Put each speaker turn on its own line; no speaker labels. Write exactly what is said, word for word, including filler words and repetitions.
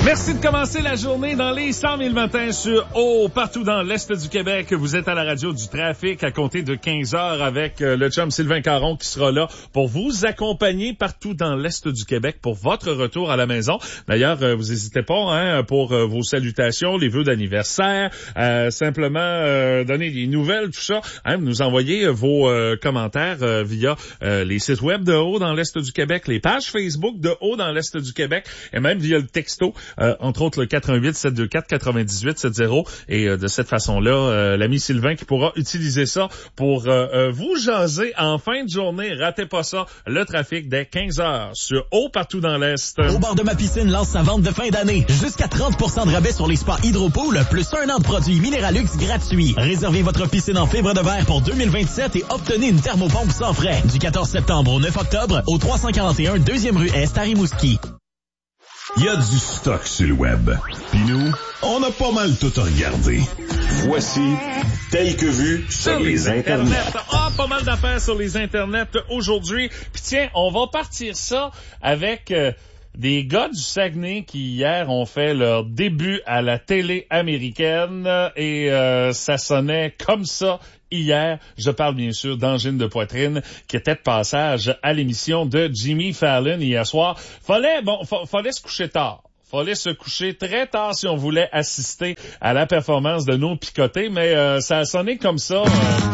Merci de commencer la journée dans les cent mille matins sur Eau, partout dans l'Est du Québec. Vous êtes à la radio du trafic à compter de quinze heures avec euh, le chum Sylvain Caron qui sera là pour vous accompagner partout dans l'Est du Québec pour votre retour à la maison. D'ailleurs, euh, vous n'hésitez pas hein, pour euh, vos salutations, les vœux d'anniversaire, euh, simplement euh, donner des nouvelles, tout ça. Hein, nous envoyer vos euh, commentaires euh, via euh, les sites web de Eau dans l'Est du Québec, les pages Facebook de Eau dans l'Est du Québec et même via le texto. Euh, entre autres le quatre un huit sept deux quatre quatre-vingt-dix-huit soixante et euh, de cette façon-là, euh, l'ami Sylvain qui pourra utiliser ça pour euh, euh, vous jaser en fin de journée. Ratez pas ça, le trafic dès quinze heures sur Eau partout dans l'Est.
Au bord de ma piscine lance sa vente de fin d'année. Jusqu'à trente pour cent de rabais sur les spas Hydropool, plus un an de produits Minéralux gratuits. Réservez votre piscine en fibre de verre pour deux mille vingt-sept et obtenez une thermopompe sans frais. Du quatorze septembre au neuf octobre, au trois cent quarante et un deuxième rue Est à Rimouski.
Il y a du stock sur le web. Puis nous, on a pas mal tout à regarder. Voici Tel que vu sur, sur les, les internets. internets.
Ah, pas mal d'affaires sur les internets aujourd'hui. Puis tiens, on va partir ça avec euh, des gars du Saguenay qui hier ont fait leur début à la télé américaine et euh, ça sonnait comme ça. Hier, je parle bien sûr d'Angine de poitrine qui était de passage à l'émission de Jimmy Fallon hier soir. Fallait, bon, fa- fallait se coucher tard. Fallait se coucher très tard si on voulait assister à la performance de nos picotés, mais euh, ça a sonné comme ça. Euh